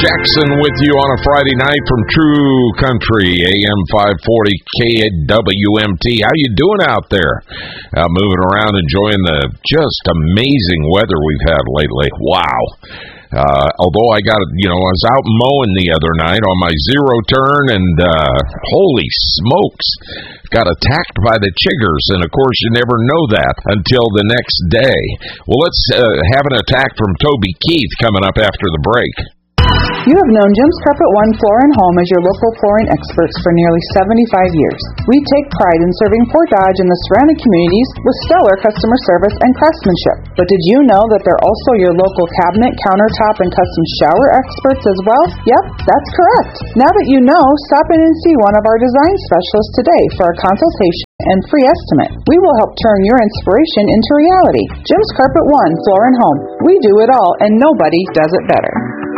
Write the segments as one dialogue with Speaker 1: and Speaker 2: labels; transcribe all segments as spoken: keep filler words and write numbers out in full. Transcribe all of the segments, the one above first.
Speaker 1: Jackson with you on a Friday night from True Country, A M five forty K W M T. How you doing out there? Uh, moving around, enjoying the just amazing weather we've had lately. Wow. Uh, although I got, you know, I was out mowing the other night on my zero turn, and uh, holy smokes, got attacked by the chiggers, and of course you never know that until the next day. Well, let's uh, have an attack from Toby Keith coming up after the break.
Speaker 2: You have known Jim's Carpet One Floor and Home as your local flooring experts for nearly seventy-five years. We take pride in serving Fort Dodge and the surrounding communities with stellar customer service and craftsmanship. But did you know that they're also your local cabinet, countertop, and custom shower experts as well? Yep, that's correct. Now that you know, stop in and see one of our design specialists today for a consultation and free estimate. We will help turn your inspiration into reality. Jim's Carpet One Floor and Home. We do it all, and nobody does it better.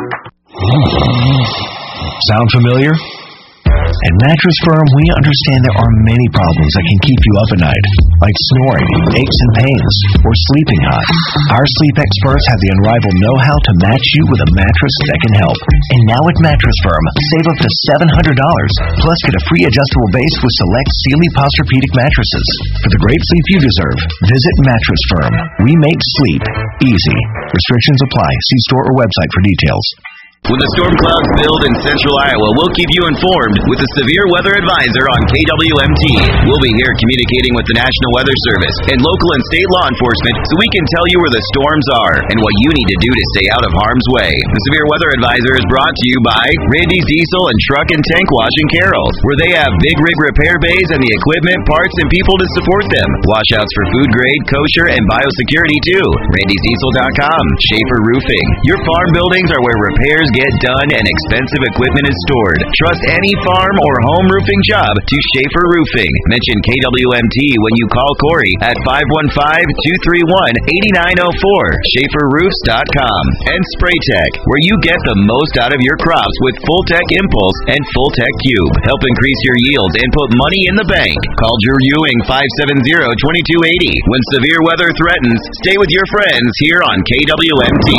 Speaker 3: Sound familiar? At Mattress Firm, we understand there are many problems that can keep you up at night, like snoring, aches and pains, or sleeping hot. Our sleep experts have the unrivaled know-how to match you with a mattress that can help. And now at Mattress Firm, save up to seven hundred dollars, plus get a free adjustable base with select Sealy Posturepedic mattresses. For the great sleep you deserve, visit Mattress Firm. We make sleep easy. Restrictions apply. See store or website for details.
Speaker 4: When the storm clouds build in central Iowa, we'll keep you informed with the Severe Weather Advisor on K W M T. We'll be here communicating with the National Weather Service and local and state law enforcement so we can tell you where the storms are and what you need to do to stay out of harm's way. The Severe Weather Advisor is brought to you by Randy's Diesel and Truck and Tank Wash in Carroll, where they have big rig repair bays and the equipment, parts, and people to support them. Washouts for food grade, kosher, and biosecurity too. Randys Diesel dot com. Schaefer Roofing. Your farm buildings are where repairs get done and expensive equipment is stored. Trust any farm or home roofing job to Schaefer Roofing. Mention K W M T when you call Corey at five one five, two three one, eight nine zero four. Schaefer Roofs dot com. And Spraytech, where you get the most out of your crops with Full-Tech Impulse and Full-Tech Cube. Help increase your yields and put money in the bank. Call Drew Ewing five seven zero, two two eight zero. When severe weather threatens, stay with your friends here on K W M T.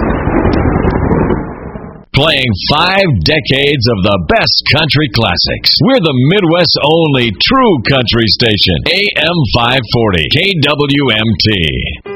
Speaker 5: Playing five decades of the best country classics. We're the Midwest's only true country station. A M five forty K W M T.